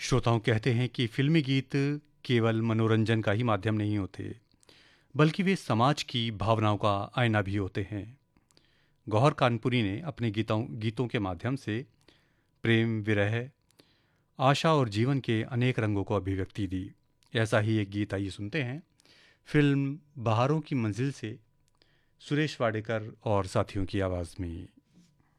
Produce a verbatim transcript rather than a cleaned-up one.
श्रोताओं कहते हैं कि फिल्मी गीत केवल मनोरंजन का ही माध्यम नहीं होते, बल्कि वे समाज की भावनाओं का आईना भी होते हैं। गौहर कानपुरी ने अपने गीतों गीतों के माध्यम से प्रेम, विरह, आशा और जीवन के अनेक रंगों को अभिव्यक्ति दी। ऐसा ही एक गीत आइए सुनते हैं फिल्म बहारों की मंजिल से, सुरेश वाडेकर और साथियों की आवाज़ में।